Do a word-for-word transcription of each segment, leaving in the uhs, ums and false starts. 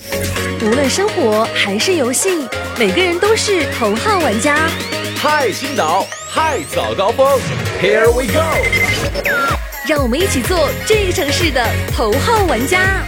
无论生活还是游戏，每个人都是头号玩家。 嗨，青岛，嗨，早高峰 ，Here we go！ 让我们一起做这个城市的头号玩家。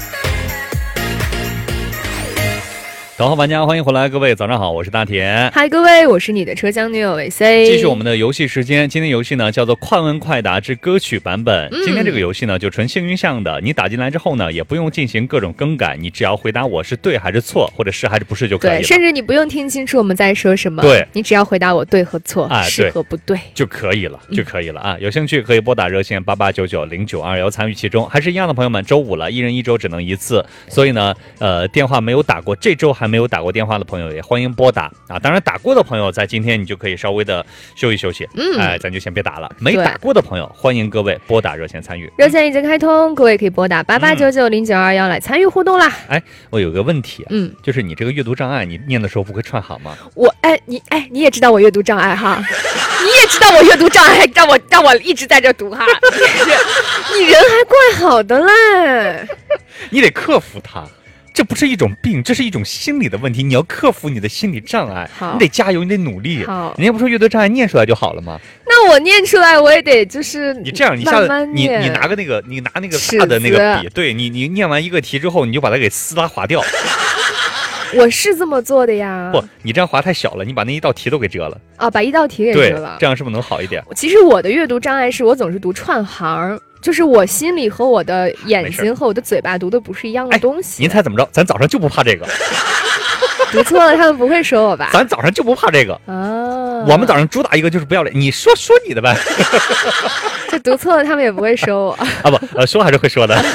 头号玩家，欢迎回来，各位早上好，我是大田。 嗨，各位，我是你的车厢女友 V C。 继续我们的游戏时间，今天游戏呢叫做快问快答之歌曲版本。嗯、今天这个游戏呢就纯幸运项的，你打进来之后呢也不用进行各种更改，你只要回答我是对还是错，或者是还是不是就可以了。 对，甚至你不用听清楚我们在说什么， 对， 你只要回答我对和错， 哎、 是和不对就可以了，就可以了、嗯、啊！有兴趣可以拨打热线八八九九零九二幺参与其中。还是一样的，朋友们，周五了，一人一周只能一次，所以呢，呃，电话没有打过，这周还没有打过电话的朋友也欢迎拨打啊！当然打过的朋友在今天你就可以稍微的休息休息，嗯，哎，咱就先别打了。没打过的朋友，欢迎各位拨打热线参与。 热线已经开通，各位可以拨打八八九九零九二幺来参与互动啦。 哎，我有个问题、啊， 嗯， 就是你这个阅读障碍，你念的时候不会串行吗？ 我哎，你哎，你也知道我阅读障碍哈，你也知道我阅读障碍，让我让我一直在这读哈。你人还怪好的嘞， 你得克服它。这不是一种病，这是一种心理的问题。你要克服你的心理障碍，你得加油，你得努力。 好， 人家不说阅读障碍念出来就好了吗？ 那我念出来，我也得就是你这样，你下次你你拿个那个，你拿那个大的那个笔，对你你念完一个题之后，你就把它给撕拉划掉。 我是这么做的呀。 不，你这样划太小了，你把那一道题都给遮了。 啊，把一道题给遮了， 这样是不是能好一点？ 其实我的阅读障碍是我总是读串行。就是我心里和我的眼睛和我的嘴巴读的不是一样的东西。 哎、您猜怎么着？咱早上就不怕这个。 读错了，他们不会说我吧？ 咱早上就不怕这个啊！ 我们早上主打一个就是不要脸，你说说你的呗。 就读错了，他们也不会说我啊不，呃，说还是会说的。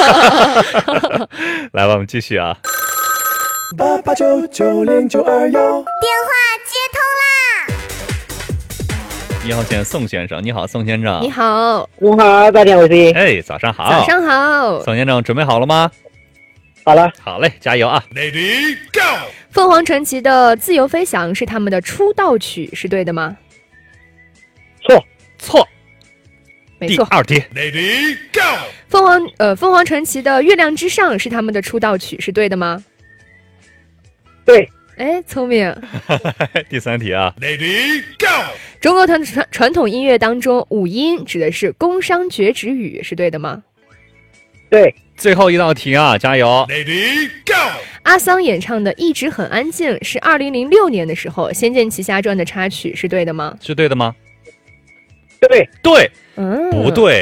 来吧，我们继续啊。 八八九九零九二幺，电话接通啦！ 一号线宋先生，你好，宋先生。 你好， 你好，大田老师。 哎，早上好。 早上好， 宋先生准备好了吗？ 好了。 好嘞，加油啊 ！Lady Go。 凤凰传奇的《自由飞翔》是他们的出道曲，是对的吗？ 错， 错， 没错。 第二题 ，Lady Go。 凤凰呃，凤凰传奇的《月亮之上》是他们的出道曲，是对的吗？ 对。 哎，聪明。 第三题啊 ，Lady Go。 中国传传传统音乐当中，五音指的是宫商角徵羽，是对的吗？ 对。 最后一道题啊，加油 ，Lady Go。 阿桑演唱的《一直很安静》是二零零六年的时候《仙剑奇侠传》的插曲，是对的吗？ 是对的吗？ 对。 对。 嗯， 不对。